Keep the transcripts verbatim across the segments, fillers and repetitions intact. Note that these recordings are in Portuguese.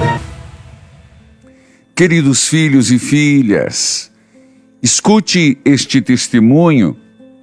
Queridos filhos e filhas, escute este testemunho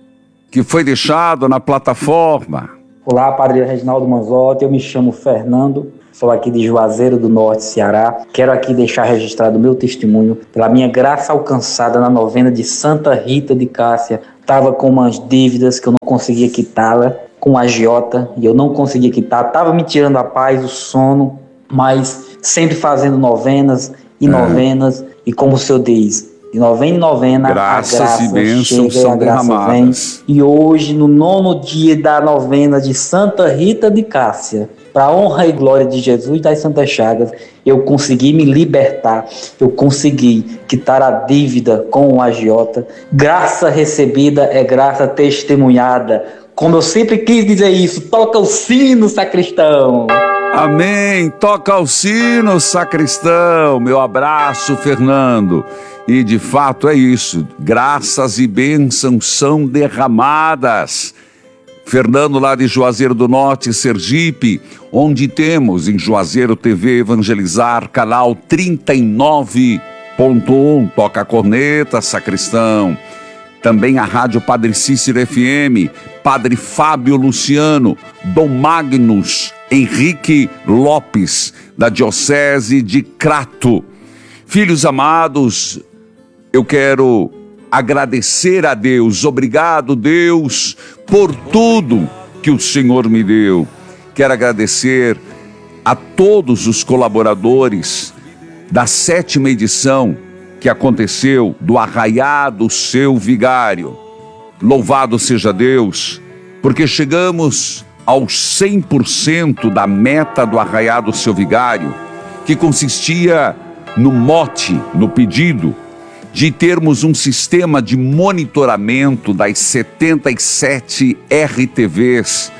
que foi deixado na plataforma. Olá, Padre Reginaldo Manzotti, eu me chamo Fernando, sou aqui de Juazeiro do Norte, Ceará. Quero aqui deixar registrado o meu testemunho pela minha graça alcançada na novena de Santa Rita de Cássia. Estava com umas dívidas que eu não conseguia quitá-la, com a agiota, e eu não conseguia quitar. Estava me tirando a paz, o sono, mas sempre fazendo novenas e é. novenas, e como o Senhor diz, de novena em novena, graças a graça e bênçãos chega, são a graça derramadas. Vem. E hoje, no nono dia da novena de Santa Rita de Cássia, para a honra e glória de Jesus das Santas Chagas, eu consegui me libertar, eu consegui quitar a dívida com o agiota. Graça recebida é graça testemunhada. Como eu sempre quis dizer isso, toca o sino, sacristão. Amém, toca o sino, sacristão. Meu abraço, Fernando. E de fato é isso, graças e bênçãos são derramadas. Fernando lá de Juazeiro do Norte, Sergipe, onde temos em Juazeiro T V Evangelizar, canal trinta e nove ponto um, toca a corneta, sacristão. Também a Rádio Padre Cícero F M, Padre Fábio Luciano, Dom Magnus Henrique Lopes, da Diocese de Crato. Filhos amados, eu quero agradecer a Deus, obrigado Deus por tudo que o Senhor me deu. Quero agradecer a todos os colaboradores da sétima edição que aconteceu do Arraiá do Seu Vigário. Louvado seja Deus, porque chegamos aos cem por cento da meta do Arraiá do Seu Vigário, que consistia no mote, no pedido, de termos um sistema de monitoramento das setenta e sete R T Vs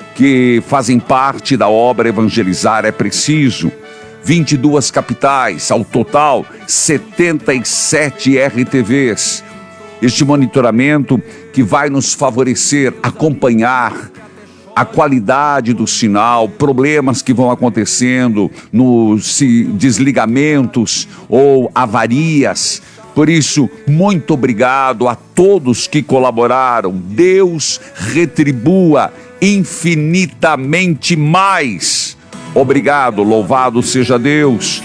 que fazem parte da obra Evangelizar é Preciso, vinte e duas capitais, ao total setenta e sete R T Vs. Este monitoramento que vai nos favorecer acompanhar a qualidade do sinal, problemas que vão acontecendo nos desligamentos ou avarias. Por isso, muito obrigado a todos que colaboraram. Deus retribua infinitamente mais. Obrigado, louvado seja Deus,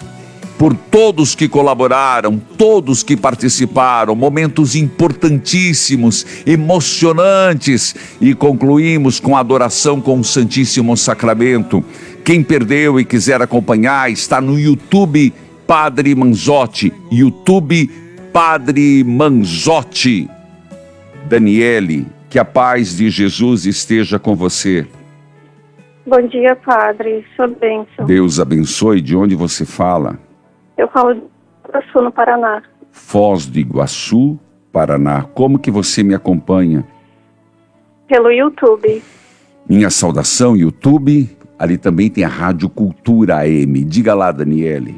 por todos que colaboraram, todos que participaram, momentos importantíssimos, emocionantes, e concluímos com a adoração com o Santíssimo Sacramento. Quem perdeu e quiser acompanhar, está no YouTube Padre Manzotti, YouTube Padre Manzotti. Daniele, que a paz de Jesus esteja com você. Bom dia, Padre, sua bênção. Deus abençoe. De onde você fala? Eu falo de Iguaçu, no Paraná. Foz do Iguaçu, Paraná. Como que você me acompanha? Pelo YouTube. Minha saudação, YouTube. Ali também tem a Rádio Cultura A M. Diga lá, Daniele.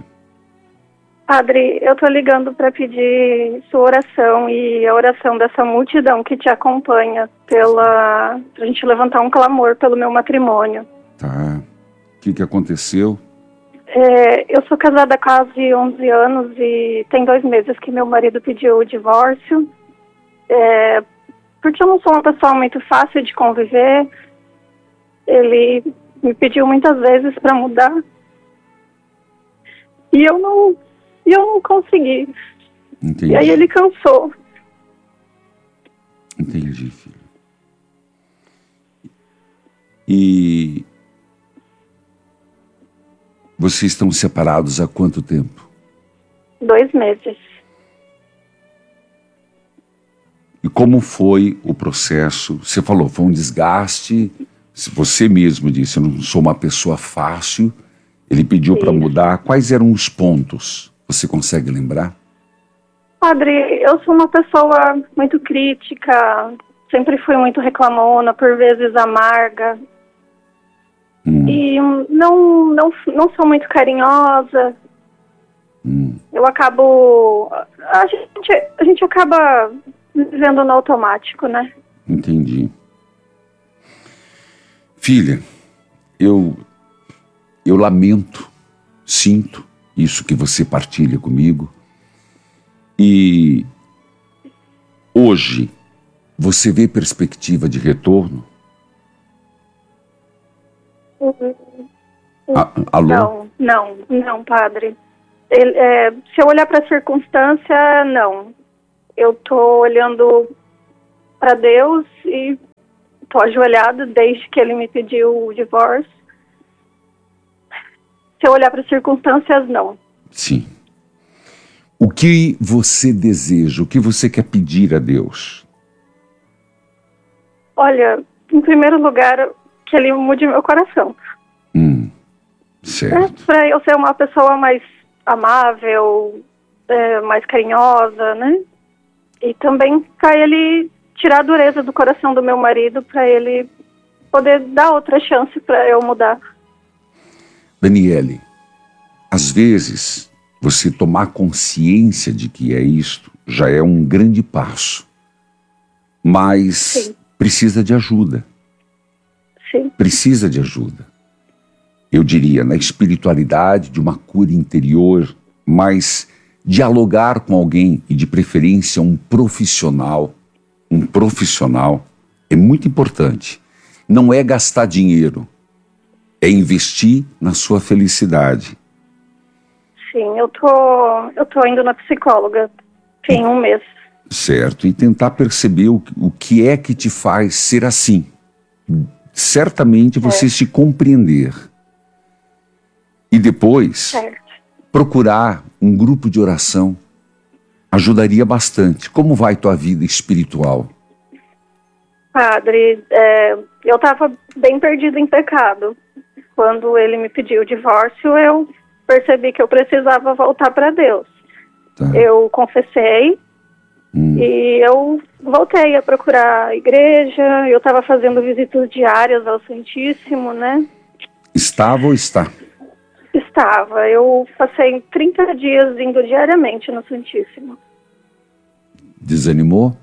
Padre, eu tô ligando para pedir sua oração e a oração dessa multidão que te acompanha, pela pra gente levantar um clamor pelo meu matrimônio. Tá. O que que aconteceu? É, eu sou casada há quase onze anos e tem dois meses que meu marido pediu o divórcio, é, porque eu não sou uma pessoa muito fácil de conviver. Ele me pediu muitas vezes para mudar e eu não, e eu não consegui. Entendi. E aí ele cansou. Entendi, filho. E vocês estão separados há quanto tempo? Dois meses. E como foi o processo? Você falou, foi um desgaste. Você mesmo disse, eu não sou uma pessoa fácil. Ele pediu para mudar. Quais eram os pontos? Você consegue lembrar? Padre, eu sou uma pessoa muito crítica, sempre fui muito reclamona, por vezes amarga. Hum. E não, não, não sou muito carinhosa. Hum. Eu acabo... A gente, a gente acaba vivendo no automático, né? Entendi. Filha, eu, eu lamento sinto isso que você partilha comigo. E hoje, você vê perspectiva de retorno? Uhum. A, alô? Não, não, não, padre. Ele, é, se eu olhar para a circunstância, não. Eu estou olhando para Deus e estou ajoelhada desde que ele me pediu o divórcio. Se eu olhar para as circunstâncias, não. Sim. O que você deseja, o que você quer pedir a Deus? Olha, em primeiro lugar, que ele mude meu coração. Hum, certo. É, para eu ser uma pessoa mais amável, é, mais carinhosa, né? E também para ele tirar a dureza do coração do meu marido, para ele poder dar outra chance para eu mudar. Daniele, às vezes, você tomar consciência de que é isto já é um grande passo. Mas Sim. precisa de ajuda. Sim. Precisa de ajuda. Eu diria, na espiritualidade, de uma cura interior, mas dialogar com alguém, e de preferência um profissional, um profissional, é muito importante. Não é gastar dinheiro, é investir na sua felicidade. Sim, eu tô, eu tô indo na psicóloga, tem um mês. Certo, e tentar perceber o, o que é que te faz ser assim. Certamente você É. se compreender. E depois, Certo. procurar um grupo de oração ajudaria bastante. Como vai tua vida espiritual? Padre, é, eu estava bem perdida em pecado. Quando ele me pediu o divórcio, eu percebi que eu precisava voltar para Deus. Tá. Eu confessei Hum. e eu voltei a procurar a igreja. Eu estava fazendo visitas diárias ao Santíssimo, né? Estava ou está? Estava. Eu passei trinta dias indo diariamente no Santíssimo. Desanimou?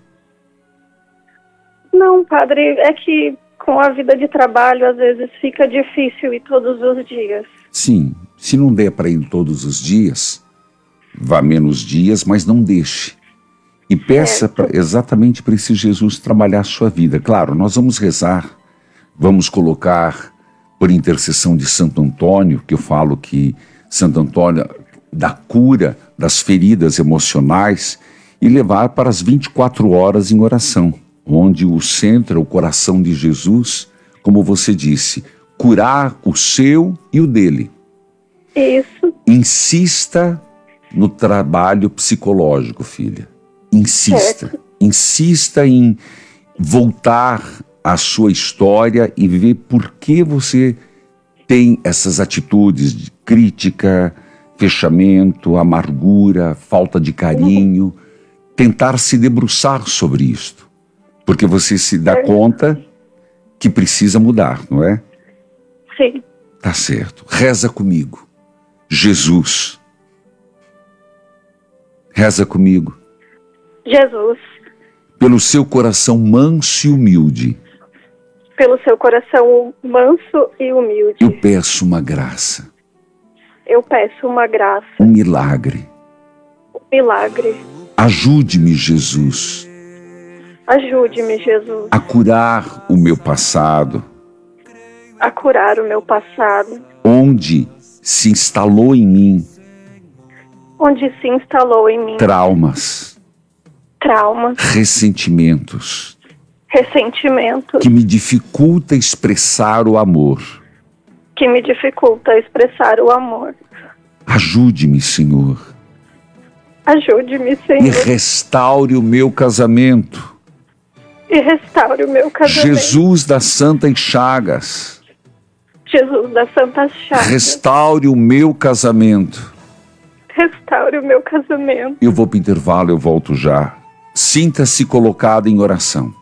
Não, padre, é que com a vida de trabalho às vezes fica difícil ir todos os dias. Sim, se não der para ir todos os dias, vá menos dias, mas não deixe. E peça pra, exatamente para esse Jesus trabalhar a sua vida. Claro, nós vamos rezar, vamos colocar por intercessão de Santo Antônio, que eu falo que Santo Antônio dá cura das feridas emocionais, e levar para as vinte e quatro horas em oração, onde o centro é o coração de Jesus, como você disse, curar o seu e o dele. Isso. Insista no trabalho psicológico, filha. Insista. Certo. Insista em voltar à sua história e ver por que você tem essas atitudes de crítica, fechamento, amargura, falta de carinho. Tentar se debruçar sobre isto. Porque você se dá conta que precisa mudar, não é? Sim. Tá certo. Reza comigo. Jesus. Reza comigo. Jesus, Pelo seu coração manso e humilde, pelo seu coração manso e humilde, eu peço uma graça, eu peço uma graça, um milagre. um milagre. Ajude-me, Jesus, Ajude-me, Jesus, a curar o meu passado, a curar o meu passado, onde se instalou em mim onde se instalou em mim traumas, traumas, ressentimentos, ressentimentos, que me dificulta expressar o amor. que me dificulta expressar o amor. Ajude-me, Senhor, Ajude-me, e Senhor, restaure o meu casamento. e restaure o meu casamento. Jesus das Santas Chagas, Jesus das Santas Chagas, restaure o meu casamento. restaure o meu casamento. Eu vou para o intervalo, eu volto já. Sinta-se colocado em oração.